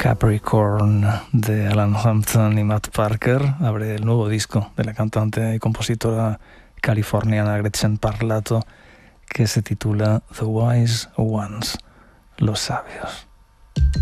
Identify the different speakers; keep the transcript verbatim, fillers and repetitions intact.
Speaker 1: Capricorn de Alan Hampton y Matt Parker abre el nuevo disco de la cantante y compositora californiana Gretchen Parlato, que se titula The Wise Ones, los sabios.